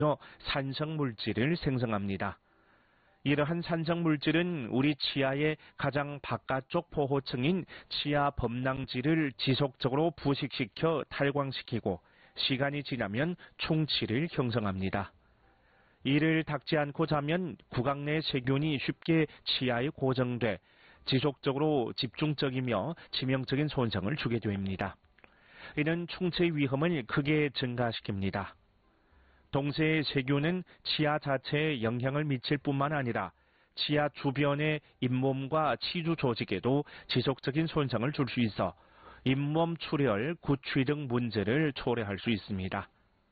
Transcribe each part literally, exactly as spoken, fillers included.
산성물질을 생성합니다. 이러한 산성물질은 우리 치아의 가장 바깥쪽 보호층인 치아 범낭지를 지속적으로 부식시켜 탈광시키고 시간이 지나면 충치를 형성합니다. 이를 닦지 않고 자면 구강 내 세균이 쉽게 치아에 고정돼 지속적으로 집중적이며 치명적인 손상을 주게 됩니다. 이는 충치의 위험을 크게 증가시킵니다. 동시에 세균은 치아 자체에 영향을 미칠 뿐만 아니라 치아 주변의 잇몸과 치주 조직에도 지속적인 손상을 줄 수 있어 잇몸 출혈, 구취 등 문제를 초래할 수 있습니다.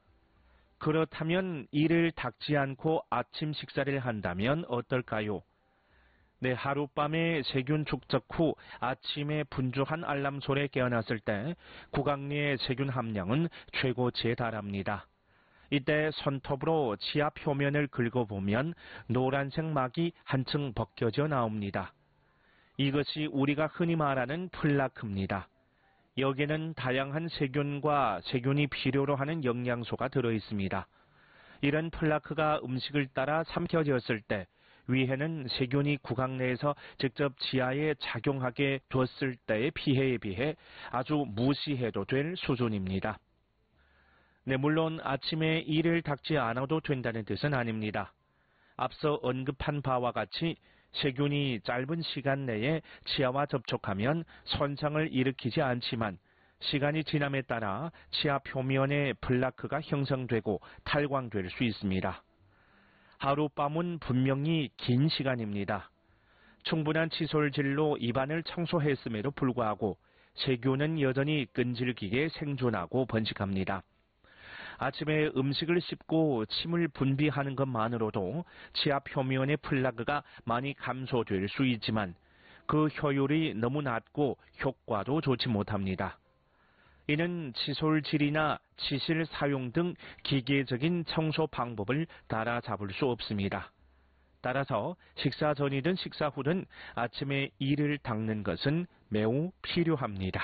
그렇다면 이를 닦지 않고 아침 식사를 한다면 어떨까요? 네, 하룻밤에 세균 축적 후 아침에 분주한 알람 소리에 깨어났을 때 구강내의 세균 함량은 최고치에 달합니다. 이때 손톱으로 치아 표면을 긁어보면 노란색 막이 한층 벗겨져 나옵니다. 이것이 우리가 흔히 말하는 플라크입니다. 여기에는 다양한 세균과 세균이 필요로 하는 영양소가 들어있습니다. 이런 플라크가 음식을 따라 삼켜졌을 때 위에는 세균이 구강 내에서 직접 치아에 작용하게 뒀을 때의 피해에 비해 아주 무시해도 될 수준입니다. 네, 물론 아침에 이를 닦지 않아도 된다는 뜻은 아닙니다. 앞서 언급한 바와 같이 세균이 짧은 시간 내에 치아와 접촉하면 손상을 일으키지 않지만 시간이 지남에 따라 치아 표면에 플라크가 형성되고 탈광될 수 있습니다. 하룻밤은 분명히 긴 시간입니다. 충분한 칫솔질로 입안을 청소했음에도 불구하고 세균은 여전히 끈질기게 생존하고 번식합니다. 아침에 음식을 씹고 침을 분비하는 것만으로도 치아 표면의 플라크가 많이 감소될 수 있지만 그 효율이 너무 낮고 효과도 좋지 못합니다. 이는 칫솔질이나 치실 사용 등 기계적인 청소 방법을 따라잡을 수 없습니다. 따라서 식사 전이든 식사 후든 아침에 이를 닦는 것은 매우 필요합니다.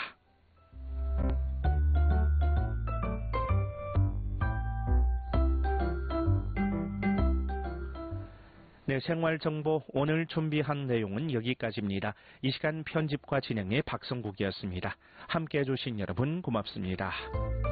네, 생활정보 오늘 준비한 내용은 여기까지입니다. 이 시간 편집과 진행의 박성국이었습니다. 함께해 주신 여러분 고맙습니다.